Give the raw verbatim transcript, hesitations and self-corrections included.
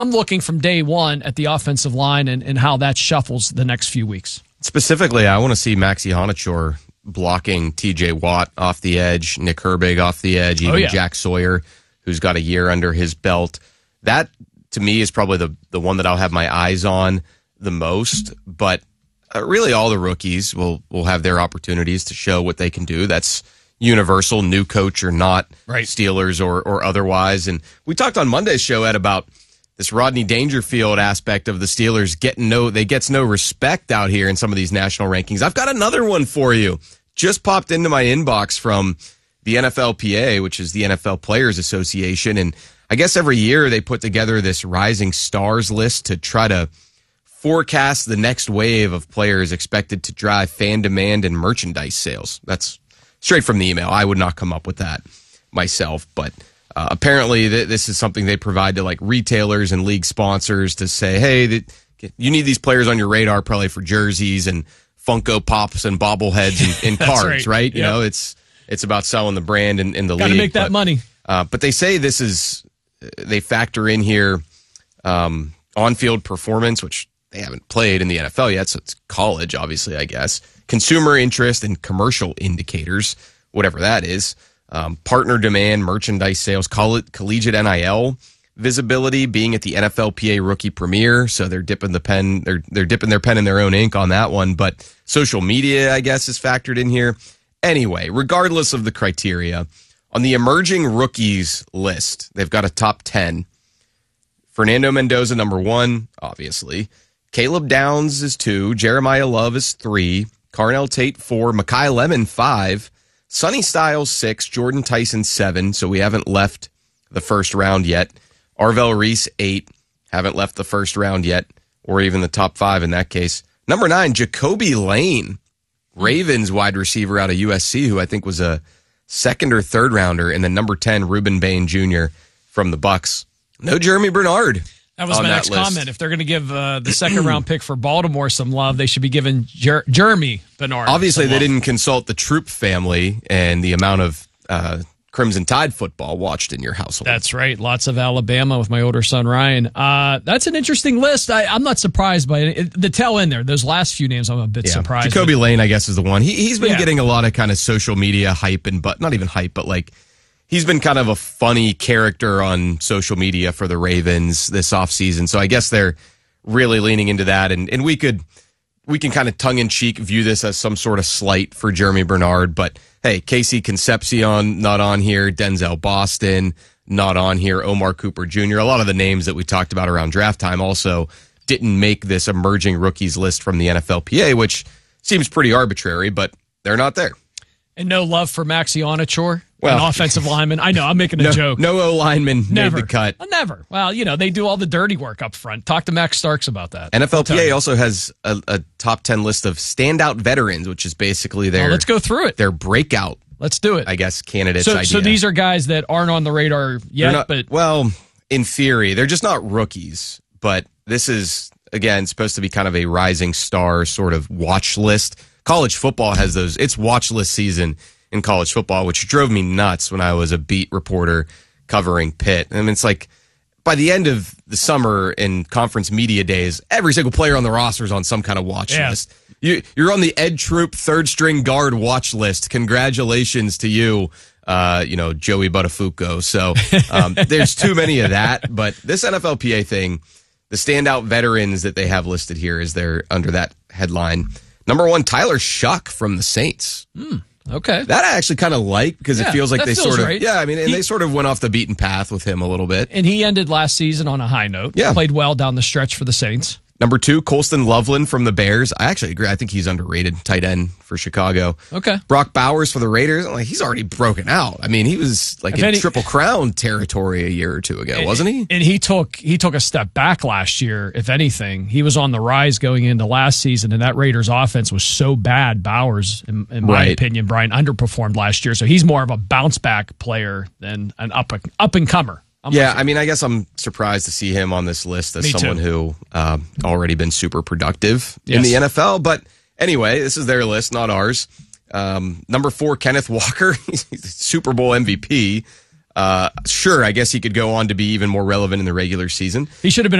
I'm looking from day one at the offensive line and, and how that shuffles the next few weeks. Specifically, I want to see Maxi Honachor blocking T J Watt off the edge, Nick Herbig off the edge, even oh, yeah. Jack Sawyer, who's got a year under his belt. That, to me, is probably the, the one that I'll have my eyes on the most. But uh, really, all the rookies will, will have their opportunities to show what they can do. That's universal, new coach or not, right. Steelers or, or otherwise. And we talked on Monday's show, Ed, about this Rodney Dangerfield aspect of the Steelers getting no, they gets no respect out here in some of these national rankings. I've got another one for you. Just popped into my inbox from the N F L P A, which is the N F L Players Association. And I guess every year they put together this rising stars list to try to forecast the next wave of players expected to drive fan demand and merchandise sales. That's straight from the email. I would not come up with that myself, but Uh, apparently, th- this is something they provide to like retailers and league sponsors to say, hey, th- you need these players on your radar probably for jerseys and Funko Pops and bobbleheads and, and cards, right? right? You yep. know, it's it's about selling the brand and, and the Gotta league. Got to make that but, money. Uh, but they say this is, they factor in here um, on-field performance, which they haven't played in the N F L yet, so it's college, obviously, I guess. Consumer interest and commercial indicators, whatever that is. Um, partner demand, merchandise sales, coll- collegiate N I L visibility, being at the N F L P A rookie premiere. So they're dipping the pen, they're they're dipping their pen in their own ink on that one. But social media, I guess, is factored in here. Anyway, regardless of the criteria, on the emerging rookies list, they've got a top ten. Fernando Mendoza, number one, obviously. Caleb Downs is two. Jeremiah Love is three. Carnell Tate, four. Mekhi Lemon, five. Sonny Styles, six. Jordan Tyson, seven. So we haven't left the first round yet. Arvell Reese, eight. Haven't left the first round yet, or even the top five in that case. Number nine, Jacoby Lane, Ravens wide receiver out of U S C, who I think was a second or third rounder. And then number ten, Reuben Bain Junior from the Bucks. No Jeremy Bernard. That was my that next list. comment. If they're going to give uh, the second round pick for Baltimore some love, they should be giving Jer- Jeremy Bernard. Obviously, they love. didn't consult the Troop family and the amount of uh, Crimson Tide football watched in your household. That's right. Lots of Alabama with my older son, Ryan. Uh, that's an interesting list. I, I'm not surprised by it. it. The tail end there, those last few names, I'm a bit yeah. surprised. Jacoby Lane, I guess, is the one. He, he's been Yeah. getting a lot of kind of social media hype, and but not even hype, but like he's been kind of a funny character on social media for the Ravens this offseason. So I guess they're really leaning into that. And, and we could, we can kind of tongue in cheek view this as some sort of slight for Jeremy Bernard. But hey, Casey Concepcion, not on here. Denzel Boston, not on here. Omar Cooper Junior A lot of the names that we talked about around draft time also didn't make this emerging rookies list from the N F L P A, which seems pretty arbitrary, but they're not there. And no love for Maxi Onachor, Well, an offensive lineman. I know, I'm making a no, joke. No O lineman Never. made the cut. Uh, Never. Well, you know, they do all the dirty work up front. Talk to Max Starks about that. N F L P I'll tell A you. also has a, a top ten list of standout veterans, which is basically their Well, let's go through it. their breakout, Let's do it. I guess, candidates So, idea. so these are guys that aren't on the radar They're yet, not- but well, in theory, they're just not rookies. But this is, again, supposed to be kind of a rising star sort of watch list. College football has those. It's watch list season in college football, which drove me nuts when I was a beat reporter covering Pitt. I mean, it's like by the end of the summer in conference media days, every single player on the roster is on some kind of watch Yeah. list. You, you're on the Ed Troop third string guard watch list. Congratulations to you, uh, you know, Joey Buttafuoco. So um, there's too many of that. But this N F L P A thing, the standout veterans that they have listed here is they're under that headline. Number one, Tyler Shuck from the Saints. okay. That I actually kind of like because Yeah, it feels like that they feels sort of, right. yeah, I mean, and He- they sort of went off the beaten path with him a little bit. And he ended last season on a high note. Yeah. Played well down the stretch for the Saints. Number two, Colston Loveland from the Bears. I actually agree. I think he's underrated tight end for Chicago. Okay. Brock Bowers for the Raiders. I'm like, he's already broken out. I mean, he was like If in any- Triple Crown territory a year or two ago, wasn't he? And he took he took a step back last year, if anything. He was on the rise going into last season, and that Raiders offense was so bad, Bowers, in, in my Right. opinion, Brian, underperformed last year. So he's more of a bounce back player than an up, up and comer. I'm Yeah, with I mean, I guess I'm surprised to see him on this list as Me too. someone who um, already been super productive in Yes. the N F L. But anyway, this is their list, not ours. Um, number four, Kenneth Walker, Super Bowl M V P. Uh, sure, I guess he could go on to be even more relevant in the regular season. He should have been